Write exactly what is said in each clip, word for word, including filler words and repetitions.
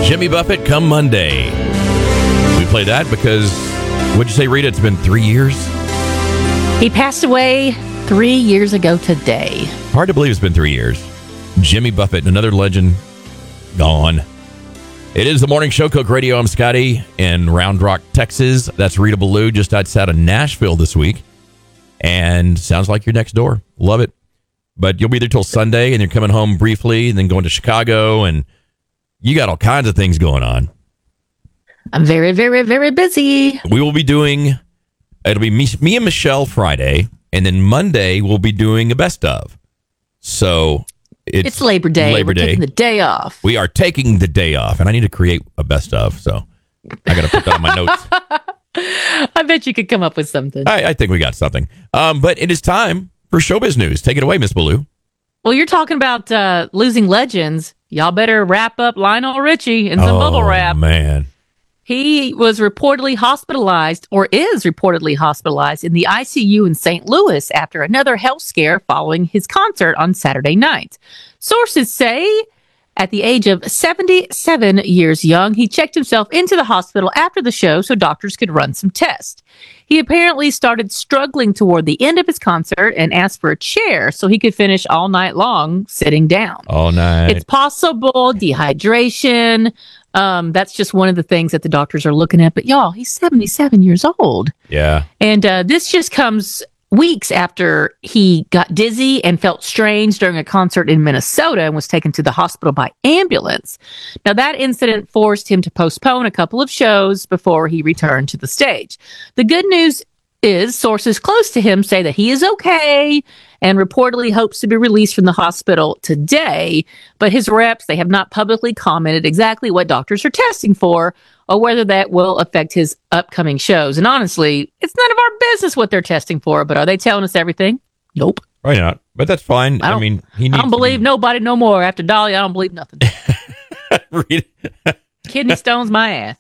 Jimmy Buffett come Monday. We play that because, what'd you say, Rita? It's been three years? He passed away three years ago today. Hard to believe it's been three years. Jimmy Buffett, another legend, gone. It is the morning show, Coke Radio. I'm Scotty in Round Rock, Texas. That's Rita Ballou, just outside of Nashville this week. And sounds like you're next door. Love it. But you'll be there till Sunday, and you're coming home briefly, and then going to Chicago, and you got all kinds of things going on. I'm very, very, very busy. We will be doing, it'll be me, me and Michelle Friday, and then Monday we'll be doing a best of. So it's, it's Labor Day. Labor We're Day. taking the day off. We are taking the day off, and I need to create a best of, so I got to put that on my notes. I bet you could come up with something. I, I think we got something. Um, but it is time for showbiz news. Take it away, Miss Ballou. Well, you're talking about uh, losing legends. Y'all better wrap up Lionel Richie in some oh, bubble wrap. Man. He was reportedly hospitalized, or is reportedly hospitalized, in the I C U in Saint Louis after another health scare following his concert on Saturday night. Sources say at the age of seventy-seven years young, he checked himself into the hospital after the show so doctors could run some tests. He apparently started struggling toward the end of his concert and asked for a chair so he could finish all night long sitting down. All night. It's possible dehydration. Um, that's just one of the things that the doctors are looking at. But y'all, he's seventy-seven years old. Yeah. And uh, this just comes weeks after he got dizzy and felt strange during a concert in Minnesota and was taken to the hospital by ambulance. Now, that incident forced him to postpone a couple of shows before he returned to the stage. The good news is sources close to him say that he is okay and reportedly hopes to be released from the hospital today. But his reps, they have not publicly commented exactly what doctors are testing for or whether that will affect his upcoming shows. And honestly, it's none of our business what they're testing for, but are they telling us everything? Nope. Probably not, but that's fine. I, I mean, he needs I don't believe be... nobody no more. After Dolly, I don't believe nothing. Kidney stones my ass.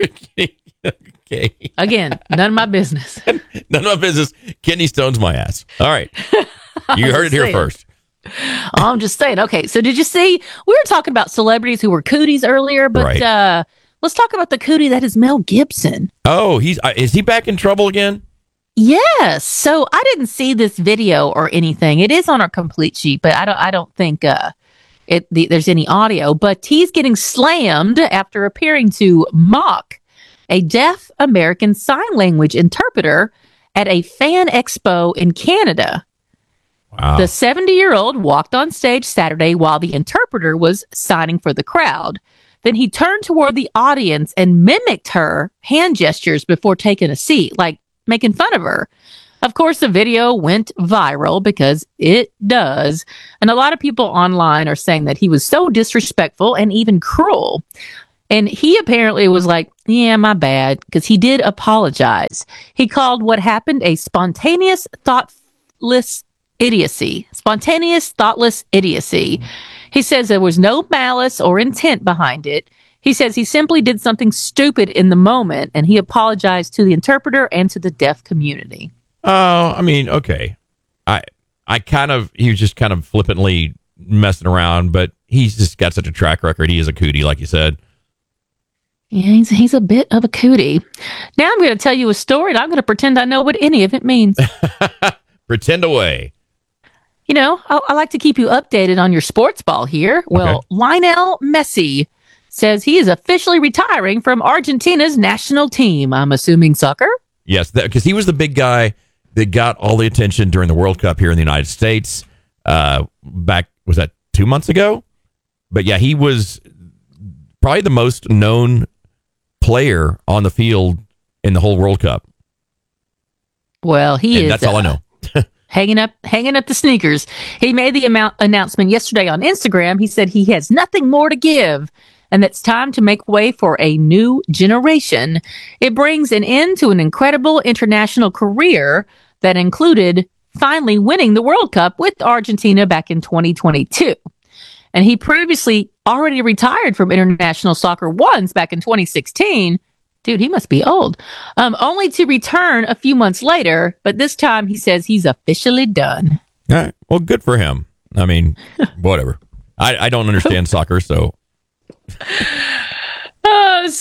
Okay. Again, none of my business. None of my business. Kidney stones my ass. All right. You heard it here saying. first. I'm just saying. Okay, so did you see? We were talking about celebrities who were cooties earlier, but Right. uh, let's talk about the cootie that is Mel Gibson. Oh, he's uh, is he back in trouble again? Yes. So I didn't see this video or anything. It is on our complete sheet, but I don't. I don't think uh, it the, there's any audio. But he's getting slammed after appearing to mock a deaf American Sign Language interpreter at a fan expo in Canada. Wow. The seventy-year-old walked on stage Saturday while the interpreter was signing for the crowd. Then he turned toward the audience and mimicked her hand gestures before taking a seat, like making fun of her. Of course, the video went viral because it does. And a lot of people online are saying that he was so disrespectful and even cruel. And he apparently was like, yeah, my bad, because he did apologize. He called what happened a spontaneous, thoughtless idiocy. Spontaneous, thoughtless idiocy. He says there was no malice or intent behind it. He says he simply did something stupid in the moment, and he apologized to the interpreter and to the deaf community. Oh, I mean, okay. I I kind of, he was just kind of flippantly messing around, but he's just got such a track record. He is a cootie, like you said. Yeah, he's, he's a bit of a cootie. Now I'm going to tell you a story, and I'm going to pretend I know what any of it means. Pretend away. You know, I, I like to keep you updated on your sports ball here. Well, Okay. Lionel Messi says he is officially retiring from Argentina's national team. I'm assuming soccer? Yes, because he was the big guy that got all the attention during the World Cup here in the United States. Uh, back, was that two months ago? But yeah, he was probably the most known player on the field in the whole World Cup. Well, he And is. that's all uh, I know. hanging up hanging up the sneakers. He made the amount announcement yesterday on Instagram. He said he has nothing more to give and it's time to make way for a new generation. It brings an end to an incredible international career that included finally winning the World Cup with Argentina back in twenty twenty-two. And he previously already retired from international soccer once back in twenty sixteen. Dude, he must be old. Um, only to return a few months later, but this time he says he's officially done. All right. Well, good for him. I mean, whatever. I, I don't understand soccer, so.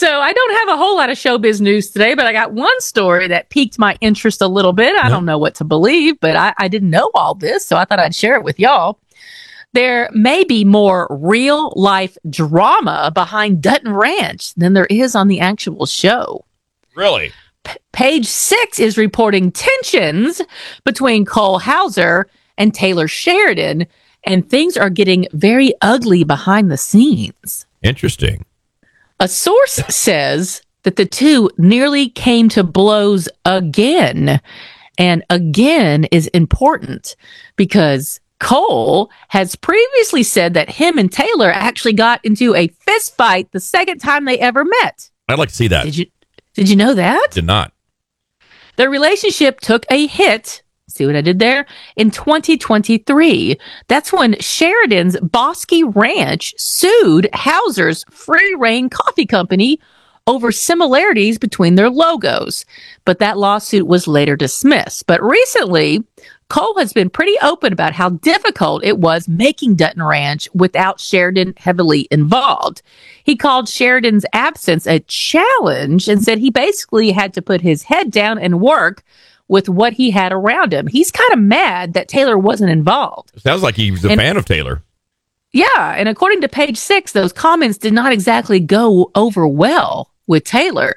So I don't have a whole lot of showbiz news today, but I got one story that piqued my interest a little bit. I No. don't know what to believe, but I, I didn't know all this, so I thought I'd share it with y'all. There may be more real life drama behind Dutton Ranch than there is on the actual show. Really? P- Page Six is reporting tensions between Cole Hauser and Taylor Sheridan, and things are getting very ugly behind the scenes. Interesting. A source says that the two nearly came to blows again. And again is important because Cole has previously said that him and Taylor actually got into a fist fight the second time they ever met. I'd like to see that. Did you did you know that? Did not. Their relationship took a hit. See what I did there? In twenty twenty-three. That's when Sheridan's Bosky Ranch sued Hauser's Free Reign Coffee Company over similarities between their logos. But that lawsuit was later dismissed. But recently, Cole has been pretty open about how difficult it was making Dutton Ranch without Sheridan heavily involved. He called Sheridan's absence a challenge and said he basically had to put his head down and work with what he had around him. He's kind of mad that Taylor wasn't involved. Sounds like he was a And- fan of Taylor. Yeah, and according to Page Six, those comments did not exactly go over well with Taylor.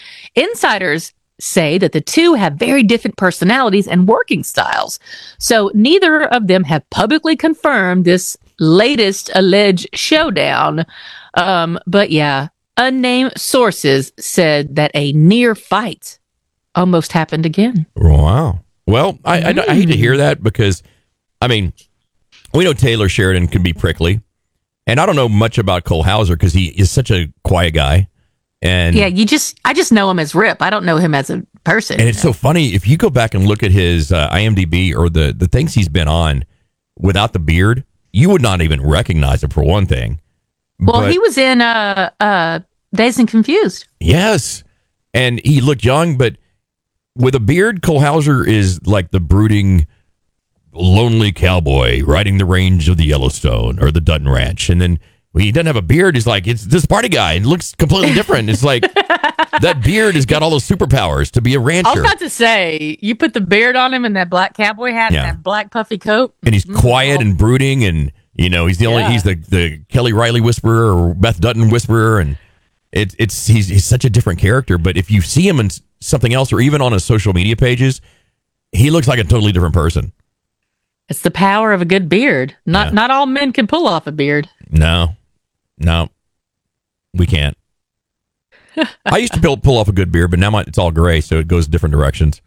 Insiders say that the two have very different personalities and working styles, so neither of them have publicly confirmed this latest alleged showdown. Um, but yeah, unnamed sources said that a near fight almost happened again. Wow. Well, I, I, I hate to hear that because, I mean, we know Taylor Sheridan can be prickly, and I don't know much about Cole Hauser because he is such a quiet guy. And Yeah, you just I just know him as Rip. I don't know him as a person. and it's so funny if you go back and look at his uh, I M D B or the the things he's been on without the beard, you would not even recognize him for one thing. Well, But- he was in uh uh Dazed and Confused. Yes. And he looked young, but with a beard, Cole Hauser is like the brooding, lonely cowboy riding the range of the Yellowstone or the Dutton Ranch. And then when he doesn't have a beard, he's like, it's this party guy. It looks completely different. It's like that beard has got all those superpowers to be a I was rancher. about to say, you put the beard on him and that black cowboy hat Yeah. and that black puffy coat. And he's quiet and brooding. And, you know, he's the only, Yeah. he's the, the Kelly Riley whisperer or Beth Dutton whisperer. And it, it's, he's, he's such a different character. But if you see him in something else or even on his social media pages, he looks like a totally different person. It's the power of a good beard. Not Yeah. not all men can pull off a beard. No, no, we can't. I used to pull, pull off a good beard, but now my, it's all gray, so it goes different directions.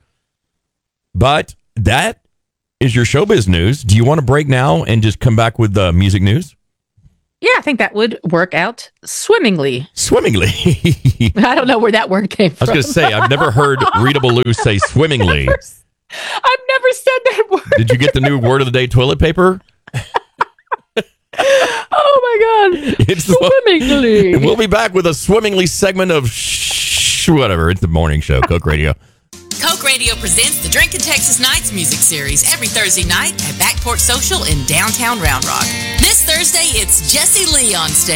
But that is your showbiz news. Do you want to break now and just come back with the music news? Yeah, I think that would work out swimmingly. Swimmingly. I don't know where that word came I from. was going to say, I've never heard Rita Ballou say swimmingly. I've never said that word. Did you get the new word of the day, toilet paper? Oh my god. It's Swimmingly. And we'll be back with a swimmingly segment of shh, whatever. It's the morning show, Coke Radio. Coke Radio presents the Drinkin' Texas Nights music series every Thursday night at Backport Social in downtown Round Rock. This Thursday, it's Jesse Lee on stage.